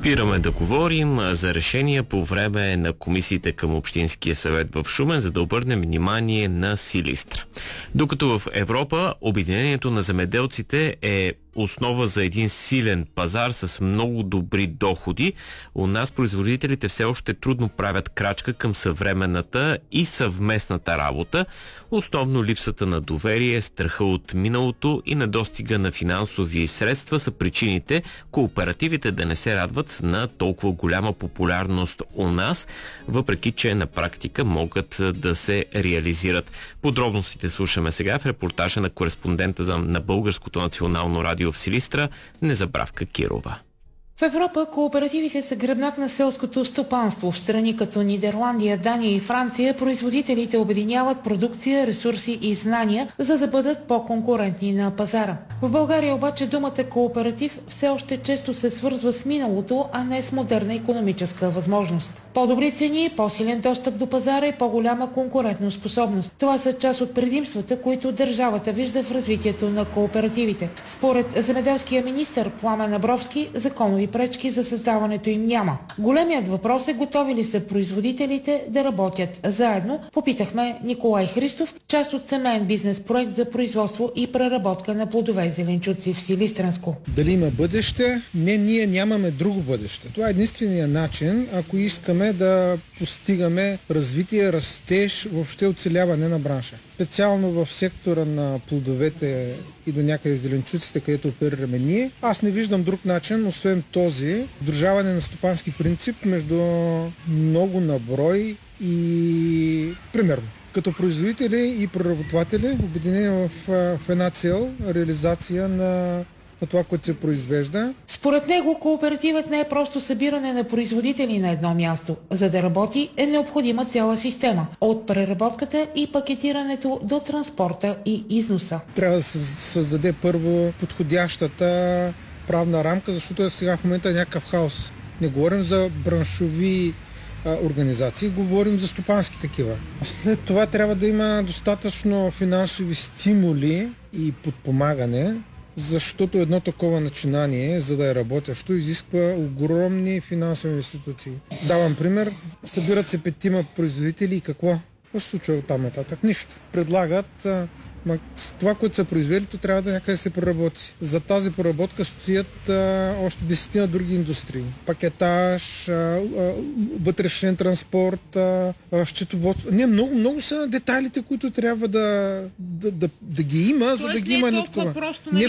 Спираме да говорим за решения по време на комисиите към Общинския съвет в Шумен, за да обърнем внимание на Силистра. Докато в Европа обединението на земеделците е основа за един силен пазар с много добри доходи, у нас производителите все още трудно правят крачка към съвременната и съвместната работа. Основно липсата на доверие, страха от миналото и недостига на финансови средства са причините кооперативите да не се радват на толкова голяма популярност у нас, въпреки че на практика могат да се реализират. Подробностите слушаме сега в репортажа на кореспондента на Българското национално радио в Силистра Незабравка Кирова. В Европа кооперативите са гръбнак на селското стопанство. В страни като Нидерландия, Дания и Франция производителите обединяват продукция, ресурси и знания, за да бъдат по-конкурентни на пазара. В България обаче думата кооператив все още често се свързва с миналото, а не с модерна икономическа възможност. По-добри цени, по-силен достъп до пазара и по-голяма конкурентоспособност. Това са част от предимствата, които държавата вижда в развитието на кооперативите. Според земеделския министър Пламен Абровски, законови пречки за създаването им няма. Големият въпрос е готови ли са производителите да работят заедно. Попитахме Николай Христов, част от семейен бизнес проект за производство и преработка на плодове и зеленчуци в Силистранско. Дали има бъдеще? Не, ние нямаме друго бъдеще. Това е единствения начин, ако искаме да постигаме развитие, растеж, въобще оцеляване на бранша. Специално в сектора на плодовете и до някъде зеленчуците, където оперираме ние, аз не виждам друг начин, освен този, сдружаване на стопански принцип между много наброй и примерно. Като производители и преработватели, обединени в една цел, реализация на това, което се произвежда. Според него кооперативът не е просто събиране на производители на едно място. За да работи е необходима цяла система. От преработката и пакетирането до транспорта и износа. Трябва да се създаде първо подходящата правна рамка, защото сега в момента е някакъв хаос. Не говорим за браншови организации, говорим за стопански такива. След това трябва да има достатъчно финансови стимули и подпомагане, защото едно такова начинание, за да е работещо, изисква огромни финансови институции. Давам пример, събират се 5 производители и какво? Какво се случва от там нататък? Нищо. Предлагат това, което са произвели, то трябва да някъде се преработи. За тази преработка стоят още 10 други индустрии. Пакетаж, вътрешен транспорт, счетоводство. Не, много са детайлите, които трябва да ги има, за да ги има едно такова.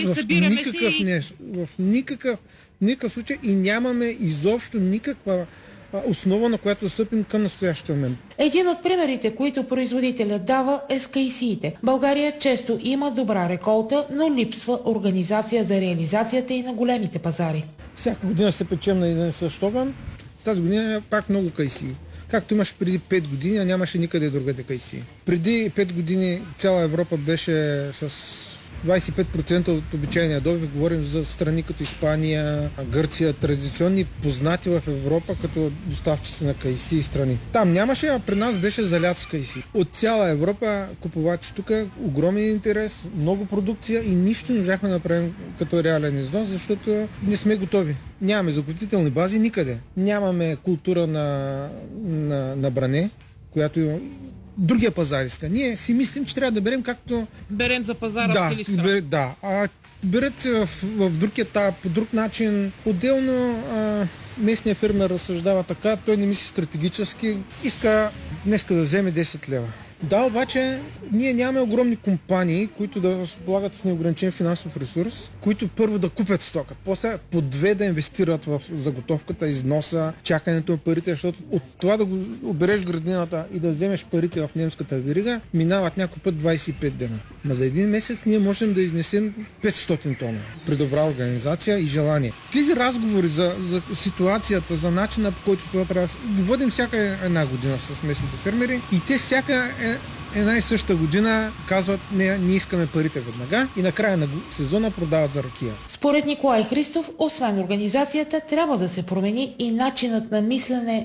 В никакъв случай и нямаме изобщо никаква основа, на която да стъпим към настоящия момент. Един от примерите, които производителят дава, е с кайсиите. България често има добра реколта, но липсва организация за реализацията и на големите пазари. Всяка година се печем на един същ огън. Тази година е пак много кайсии. Както имаше преди 5 години, а нямаше никъде другаде кайсии. Преди 5 години цяла Европа беше с 25% от обичайния добив, говорим за страни като Испания, Гърция, традиционни познати в Европа като доставчици на кайси страни. Там нямаше, а при нас беше залят с кайси. От цяла Европа купувачи тук, огромен интерес, много продукция и нищо не можахме да направим като реален износ, защото не сме готови. Нямаме закупителни бази никъде. Нямаме култура на бране, която другия пазар иска. Ние си мислим, че трябва да берем както... Берем за пазара в Силистра. Да, берете в друг етап, по друг начин. Отделно местният фермер разсъждава така, той не мисли стратегически, иска днеска да вземе 10 лева. Да, обаче ние нямаме огромни компании, които да разполагат с неограничен финансов ресурс, които първо да купят стока, после по 2 да инвестират в заготовката, износа, чакането на парите, защото от това да го обереш градината и да вземеш парите в немската верига, минават някой път 25 дена. Ма за един месец ние можем да изнесем 500 тона при добра организация и желание. Тези разговори за ситуацията, за начина, по който това трябва да ги водим всяка една година с местните фермери и те всяка една и съща година казват, не искаме парите веднага и на края на сезона продават за ракия. Според Николай Христов, освен организацията, трябва да се промени и начинът на мислене